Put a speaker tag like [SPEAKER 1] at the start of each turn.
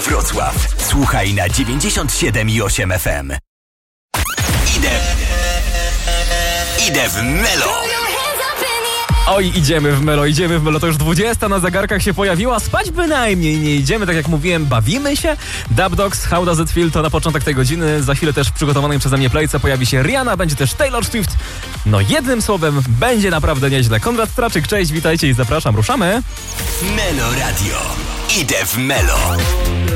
[SPEAKER 1] Wrocław. Słuchaj na 97,8 FM. Idę w Melo.
[SPEAKER 2] Oj, idziemy w Melo, to już 20 na zegarkach się pojawiła, spać bynajmniej nie idziemy, tak jak mówiłem, bawimy się. Dub Dogs, How Does It Feel to na początek tej godziny, za chwilę też w przygotowanej przeze mnie playce pojawi się Rihanna, będzie też Taylor Swift, no jednym słowem, będzie naprawdę nieźle. Konrad Straczyk, cześć, witajcie i zapraszam, ruszamy.
[SPEAKER 1] Melo Radio. Idę w Melo.